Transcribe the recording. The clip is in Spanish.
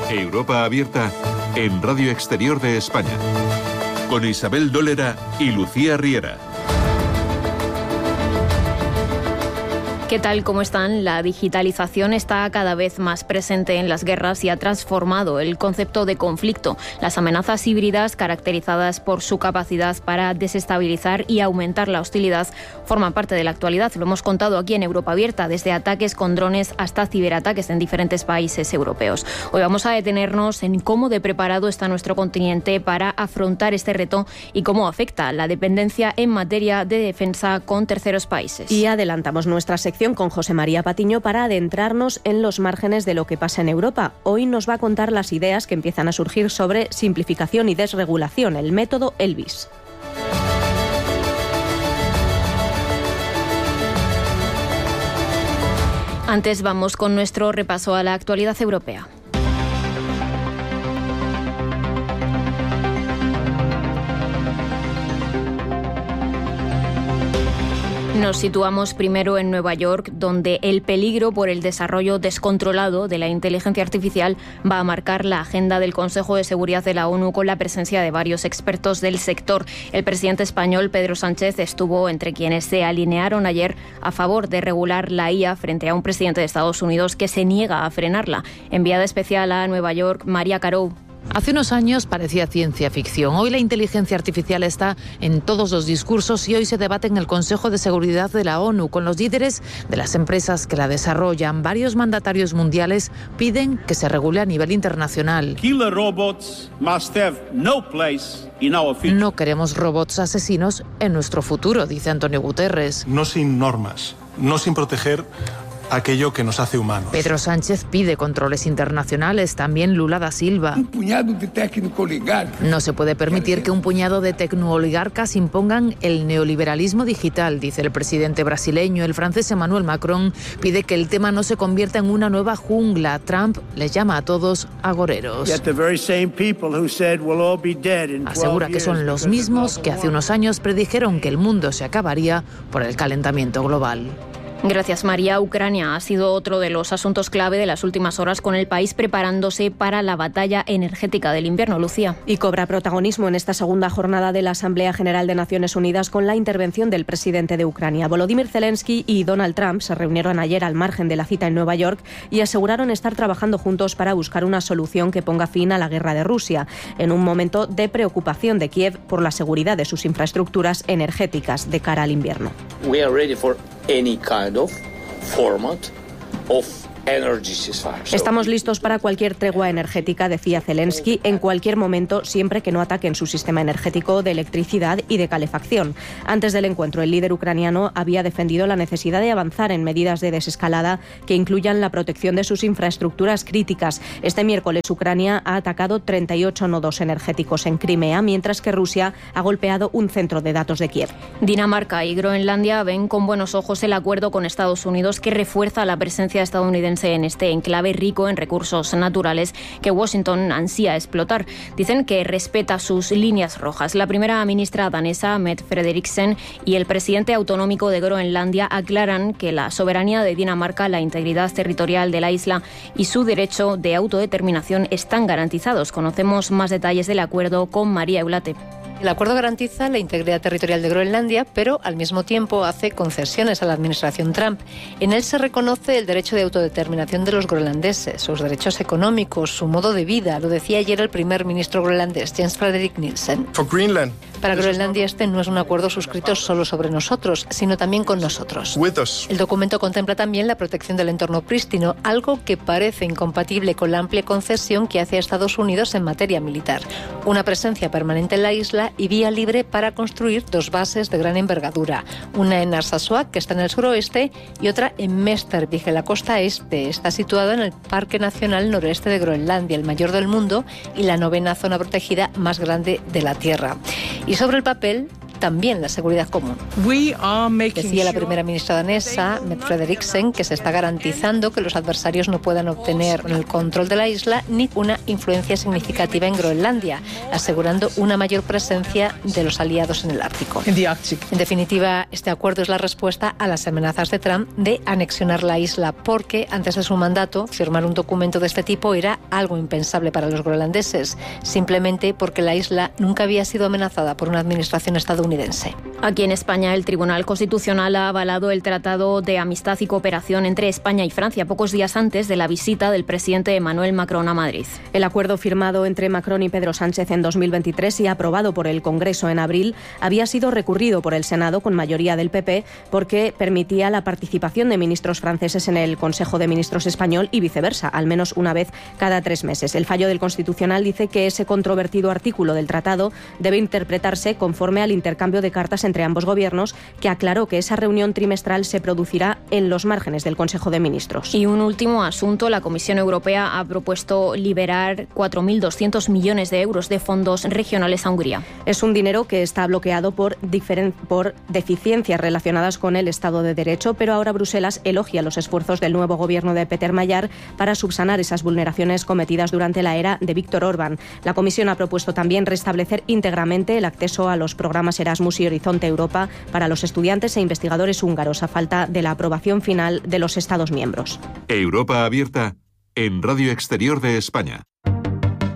Europa Abierta en Radio Exterior de España, con Isabel Dólera y Lucía Riera. ¿Qué tal? ¿Cómo están? La digitalización está cada vez más presente en las guerras y ha transformado el concepto de conflicto. Las amenazas híbridas, caracterizadas por su capacidad para desestabilizar y aumentar la hostilidad, forman parte de la actualidad. Lo hemos contado aquí en Europa Abierta, desde ataques con drones hasta ciberataques en diferentes países europeos. Hoy vamos a detenernos en cómo de preparado está nuestro continente para afrontar este reto y cómo afecta la dependencia en materia de defensa con terceros países. Y adelantamos nuestra sección con José María Patiño para adentrarnos en los márgenes de lo que pasa en Europa. Hoy nos va a contar las ideas que empiezan a surgir sobre simplificación y desregulación, el método Elvis. Antes vamos con nuestro repaso a la actualidad europea. Nos situamos primero en Nueva York, donde el peligro por el desarrollo descontrolado de la inteligencia artificial va a marcar la agenda del Consejo de Seguridad de la ONU con la presencia de varios expertos del sector. El presidente español, Pedro Sánchez, estuvo entre quienes se alinearon ayer a favor de regular la IA frente a un presidente de Estados Unidos que se niega a frenarla. Enviada especial a Nueva York, María Carou. Hace unos años parecía ciencia ficción. Hoy la inteligencia artificial está en todos los discursos y hoy se debate en el Consejo de Seguridad de la ONU con los líderes de las empresas que la desarrollan. Varios mandatarios mundiales piden que se regule a nivel internacional. Killer robots must have no place in our future. No queremos robots asesinos en nuestro futuro, dice Antonio Guterres. No sin normas, no sin proteger aquello que nos hace humanos. Pedro Sánchez pide controles internacionales, también Lula da Silva. Un puñado de tecnooligarcas. No se puede permitir que un puñado de tecnooligarcas impongan el neoliberalismo digital, dice el presidente brasileño. El francés Emmanuel Macron pide que el tema no se convierta en una nueva jungla. Trump les llama a todos agoreros. Asegura que son los mismos que hace unos años predijeron que el mundo se acabaría por el calentamiento global. Gracias, María. Ucrania ha sido otro de los asuntos clave de las últimas horas, con el país preparándose para la batalla energética del invierno. Lucía. Y cobra protagonismo en esta segunda jornada de la Asamblea General de Naciones Unidas con la intervención del presidente de Ucrania. Volodymyr Zelensky y Donald Trump se reunieron ayer al margen de la cita en Nueva York y aseguraron estar trabajando juntos para buscar una solución que ponga fin a la guerra de Rusia, en un momento de preocupación de Kiev por la seguridad de sus infraestructuras energéticas de cara al invierno. We are ready for any kind of format of energy ceasefire. Estamos listos para cualquier tregua energética, decía Zelensky, en cualquier momento, siempre que no ataquen su sistema energético de electricidad y de calefacción. Antes del encuentro, el líder ucraniano había defendido la necesidad de avanzar en medidas de desescalada que incluyan la protección de sus infraestructuras críticas. Este miércoles, Ucrania ha atacado 38 nodos energéticos en Crimea, mientras que Rusia ha golpeado un centro de datos de Kiev. Dinamarca y Groenlandia ven con buenos ojos el acuerdo con Estados Unidos que refuerza la presencia estadounidense en este enclave rico en recursos naturales que Washington ansía explotar. Dicen que respeta sus líneas rojas. La primera ministra danesa, Mette Frederiksen, y el presidente autonómico de Groenlandia aclaran que la soberanía de Dinamarca, la integridad territorial de la isla y su derecho de autodeterminación están garantizados. Conocemos más detalles del acuerdo con María Eulate. El acuerdo garantiza la integridad territorial de Groenlandia, pero al mismo tiempo hace concesiones a la administración Trump. En él se reconoce el derecho de autodeterminación de los groenlandeses, sus derechos económicos, su modo de vida. Lo decía ayer el primer ministro groenlandés, Jens Frederik Nielsen. Para Groenlandia este no es un acuerdo suscrito solo sobre nosotros, sino también con nosotros. El documento contempla también la protección del entorno prístino, algo que parece incompatible con la amplia concesión que hace a Estados Unidos en materia militar. Una presencia permanente en la isla y vía libre para construir dos bases de gran envergadura. Una en Narsarsuaq, que está en el suroeste, y otra en Mestervik, en la costa este. Está situada en el Parque Nacional Noroeste de Groenlandia, el mayor del mundo y la 9ª zona protegida más grande de la Tierra. Y sobre el papel, también la seguridad común. Decía la primera ministra danesa, Mette Frederiksen, que se está garantizando que los adversarios no puedan obtener el control de la isla ni una influencia significativa en Groenlandia, asegurando una mayor presencia de los aliados en el Ártico. En definitiva, este acuerdo es la respuesta a las amenazas de Trump de anexionar la isla, porque antes de su mandato, firmar un documento de este tipo era algo impensable para los groenlandeses, simplemente porque la isla nunca había sido amenazada por una administración estadounidense. Aquí en España, el Tribunal Constitucional ha avalado el Tratado de Amistad y Cooperación entre España y Francia, pocos días antes de la visita del presidente Emmanuel Macron a Madrid. El acuerdo firmado entre Macron y Pedro Sánchez en 2023 y aprobado por el Congreso en abril había sido recurrido por el Senado con mayoría del PP porque permitía la participación de ministros franceses en el Consejo de Ministros español y viceversa, al menos una vez cada 3 meses. El fallo del Constitucional dice que ese controvertido artículo del tratado debe interpretarse conforme al intercambio de cartas entre ambos gobiernos, que aclaró que esa reunión trimestral se producirá en los márgenes del Consejo de Ministros. Y un último asunto, la Comisión Europea ha propuesto liberar 4.200 millones de euros de fondos regionales a Hungría. Es un dinero que está bloqueado por deficiencias relacionadas con el Estado de Derecho, pero ahora Bruselas elogia los esfuerzos del nuevo gobierno de Peter Mayer para subsanar esas vulneraciones cometidas durante la era de Viktor Orbán. La Comisión ha propuesto también restablecer íntegramente el acceso a los programas Erasmus y Horizonte Europa para los estudiantes e investigadores húngaros, a falta de la aprobación final de los Estados miembros. Europa Abierta en Radio Exterior de España.